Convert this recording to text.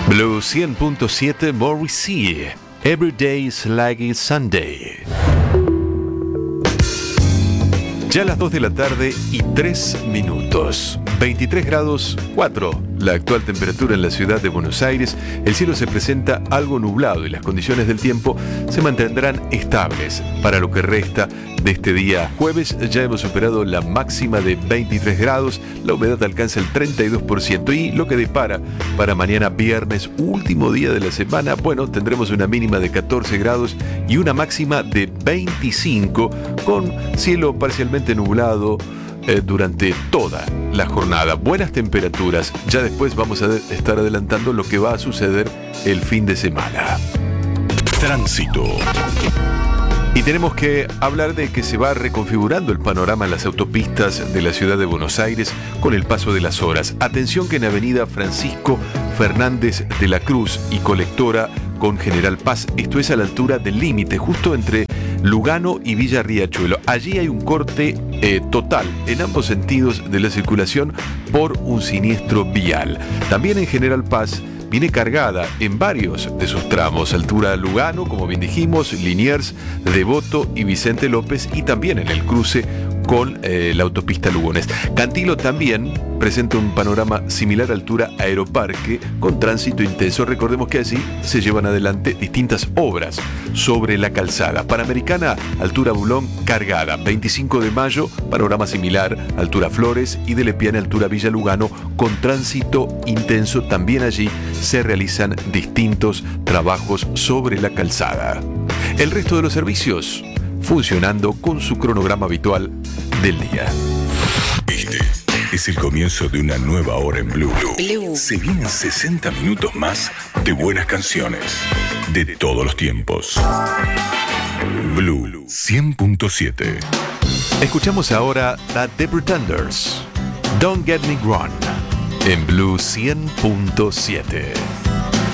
Blue 100.7 Morrissey. Every day is like Sunday. Ya a las 2 de la tarde y 3 minutos. 23 grados 4 la actual temperatura en la ciudad de Buenos Aires. El cielo se presenta algo nublado y las condiciones del tiempo se mantendrán estables para lo que resta de este día jueves. Ya hemos superado la máxima de 23 grados, la humedad alcanza el 32% y lo que depara para mañana viernes, último día de la semana, bueno, tendremos una mínima de 14 grados y una máxima de 25 con cielo parcialmente nublado durante toda la jornada. Buenas temperaturas. Ya después vamos a estar adelantando lo que va a suceder el fin de semana. Tránsito. Y tenemos que hablar de que se va reconfigurando el panorama en las autopistas de la ciudad de Buenos Aires con el paso de las horas. Atención que en Avenida Francisco Fernández de la Cruz y Colectora con General Paz, esto es a la altura del límite, justo entre Lugano y Villa Riachuelo. Allí hay un corte total en ambos sentidos de la circulación por un siniestro vial. También en General Paz viene cargada en varios de sus tramos, altura Lugano, como bien dijimos, Liniers, Devoto y Vicente López, y también en el cruce con la autopista Lugones. Cantilo también presenta un panorama similar a altura Aeroparque con tránsito intenso. Recordemos que allí se llevan adelante distintas obras sobre la calzada. Panamericana, altura Bulón, cargada. 25 de mayo, panorama similar, altura Flores, y de Lepiane, altura Villa Lugano, con tránsito intenso. También allí se realizan distintos trabajos sobre la calzada. El resto de los servicios funcionando con su cronograma habitual del día. Este es el comienzo de una nueva hora en Blue. Se vienen 60 minutos más de buenas canciones de todos los tiempos. Blue 100.7. Escuchamos ahora a The Pretenders, Don't Get Me Wrong, en Blue 100.7.